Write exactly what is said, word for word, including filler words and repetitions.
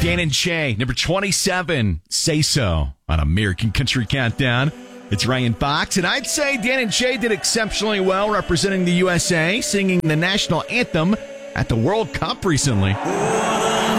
Dan and Shay, number twenty-seven, Say So, on American Country Countdown. It's Ryan Fox, and I'd say Dan and Shay did exceptionally well representing the U S A, singing the national anthem at the World Cup recently.